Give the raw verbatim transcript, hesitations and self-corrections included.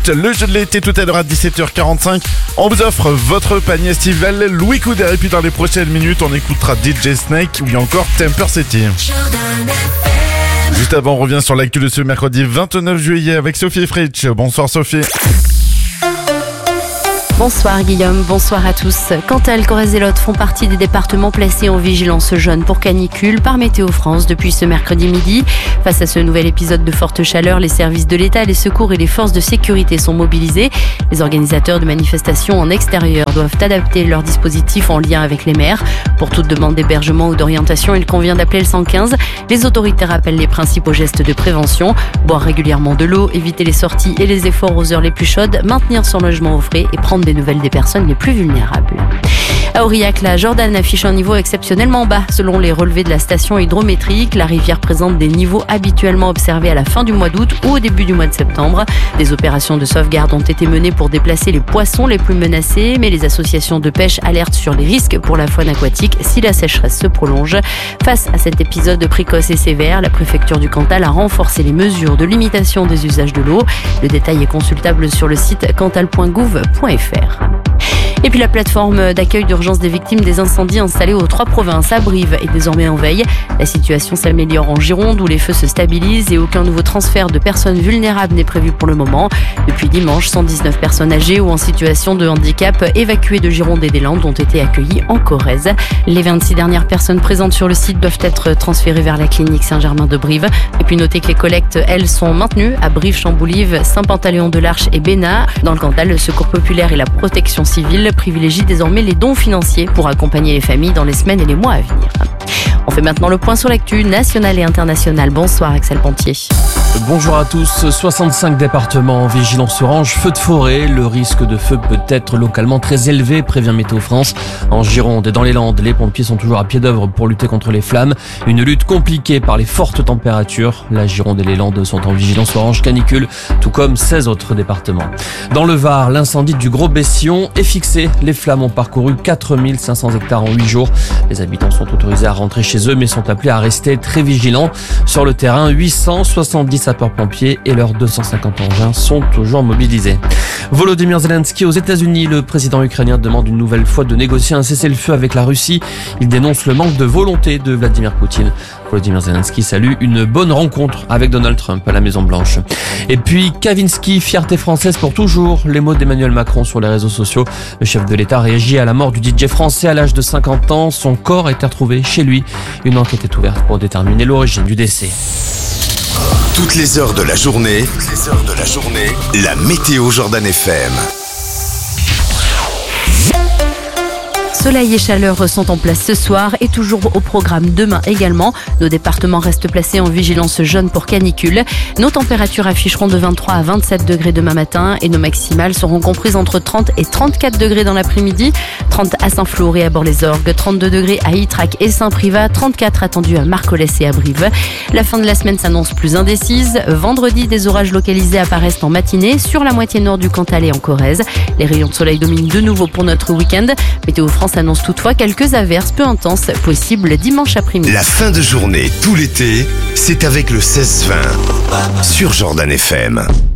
Le jeu de l'été tout à l'heure à dix-sept heures quarante-cinq. On vous offre votre panier estival Louis Couder. Et puis dans les prochaines minutes, on écoutera D J Snake ou bien encore Temper City. Juste avant, on revient sur l'actu de ce mercredi vingt-neuf juillet avec Sophie Fritsch. Bonsoir Sophie. Bonsoir Guillaume, bonsoir à tous. Cantal, Corrèze et Lot font partie des départements placés en vigilance jaune pour canicule par Météo France depuis ce mercredi midi. Face à ce nouvel épisode de forte chaleur, les services de l'État, les secours et les forces de sécurité sont mobilisés. Les organisateurs de manifestations en extérieur doivent adapter leur dispositif en lien avec les maires. Pour toute demande d'hébergement ou d'orientation, il convient d'appeler le cent quinze. Les autorités rappellent les principaux gestes de prévention. Boire régulièrement de l'eau, éviter les sorties et les efforts aux heures les plus chaudes, maintenir son logement au frais et prendre des nouvelles des personnes les plus vulnérables. À Aurillac, la Jordan affiche un niveau exceptionnellement bas. Selon les relevés de la station hydrométrique, la rivière présente des niveaux habituellement observés à la fin du mois d'août ou au début du mois de septembre. Des opérations de sauvegarde ont été menées pour déplacer les poissons les plus menacés, mais les associations de pêche alertent sur les risques pour la faune aquatique si la sécheresse se prolonge. Face à cet épisode précoce et sévère, la préfecture du Cantal a renforcé les mesures de limitation des usages de l'eau. Le détail est consultable sur le site cantal point gouv point f r. Et puis la plateforme d'accueil d'urgence des victimes des incendies installée aux trois provinces à Brive est désormais en veille. La situation s'améliore en Gironde où les feux se stabilisent et aucun nouveau transfert de personnes vulnérables n'est prévu pour le moment. Depuis dimanche, cent dix-neuf personnes âgées ou en situation de handicap évacuées de Gironde et des Landes ont été accueillies en Corrèze. Les vingt-six dernières personnes présentes sur le site doivent être transférées vers la clinique Saint-Germain de Brive. Et puis notez que les collectes, elles, sont maintenues à Brive, Chamboulive, Saint-Pantaléon-de-l'Arche et Bénat. Dans le Cantal, le Secours populaire et la protection civile privilégie désormais les dons financiers pour accompagner les familles dans les semaines et les mois à venir. On fait maintenant le point sur l'actu nationale et internationale. Bonsoir Axel Pontier. Bonjour à tous. soixante-cinq départements en vigilance orange, feu de forêt. Le risque de feu peut être localement très élevé, prévient Météo France. En Gironde et dans les Landes, les pompiers sont toujours à pied d'œuvre pour lutter contre les flammes. Une lutte compliquée par les fortes températures. La Gironde et les Landes sont en vigilance orange canicule, tout comme seize autres départements. Dans le Var, l'incendie du Gros-Bessillon est fixé. Les flammes ont parcouru quatre mille cinq cents hectares en huit jours. Les habitants sont autorisés à rentrer chez eux, mais sont appelés à rester très vigilants. Sur le terrain, huit cent soixante-dix sapeurs-pompiers et leurs deux cent cinquante engins sont toujours mobilisés. Volodymyr Zelensky aux États-Unis. Le président ukrainien demande une nouvelle fois de négocier un cessez-le-feu avec la Russie. Il dénonce le manque de volonté de Vladimir Poutine. Volodymyr Zelensky salue une bonne rencontre avec Donald Trump à la Maison-Blanche. Et puis Kavinsky, fierté française pour toujours. Les mots d'Emmanuel Macron sur les réseaux sociaux. Le chef de l'État réagit à la mort du D J français à l'âge de cinquante ans. Son corps a été retrouvé chez lui. Une enquête est ouverte pour déterminer l'origine du décès. Toutes les heures de la journée, toutes les heures de la journée, la météo Jordan F M. Soleil et chaleur sont en place ce soir et toujours au programme demain également. Nos départements restent placés en vigilance jaune pour canicule. Nos températures afficheront de vingt-trois à vingt-sept degrés demain matin et nos maximales seront comprises entre trente et trente-quatre degrés dans l'après-midi. trente à Saint-Flour et à Bord-les-Orgues, trente-deux degrés à Ytrac et Saint-Privat, trente-quatre attendus à Marcollès et à Brive. La fin de la semaine s'annonce plus indécise. Vendredi, des orages localisés apparaissent en matinée sur la moitié nord du Cantal et en Corrèze. Les rayons de soleil dominent de nouveau pour notre week-end. Météo France annonce toutefois quelques averses peu intenses possibles dimanche après-midi. La fin de journée tout l'été, c'est avec le seize vingt sur Jordan F M.